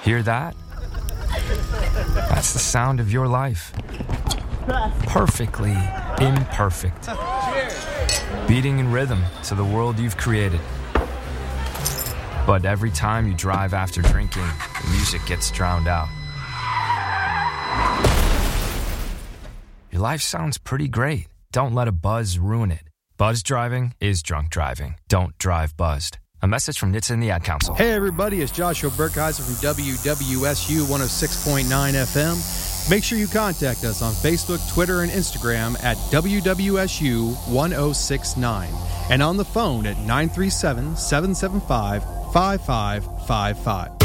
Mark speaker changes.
Speaker 1: Hear that? That's the sound of your life. Perfectly imperfect. Beating in rhythm to the world you've created. But every time you drive after drinking, the music gets drowned out. Your life sounds pretty great. Don't let a buzz ruin it. Buzz driving is drunk driving. Don't drive buzzed. A message from NHTSA and the Ad Council.
Speaker 2: Hey everybody, it's Joshua Burkheiser from WWSU 106.9 FM. Make sure you contact us on Facebook, Twitter, and Instagram at WWSU 1069 and on the phone at 937-775-5555.